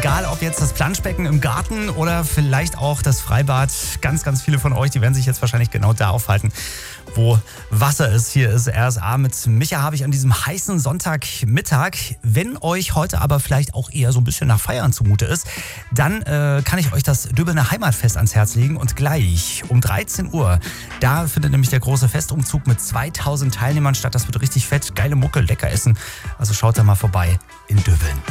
Egal, ob jetzt das Planschbecken im Garten oder vielleicht auch das Freibad. Ganz, ganz viele von euch, die werden sich jetzt wahrscheinlich genau da aufhalten, wo Wasser ist. Hier ist RSA mit Micha Habich an diesem heißen Sonntagmittag. Wenn euch heute aber vielleicht auch eher so ein bisschen nach Feiern zumute ist, dann kann ich euch das Döbener Heimatfest ans Herz legen. Und gleich um 13 Uhr, da findet nämlich der große Festumzug mit 2000 Teilnehmern statt. Das wird richtig fett, geile Mucke, lecker essen. Also schaut da mal vorbei in Döbeln.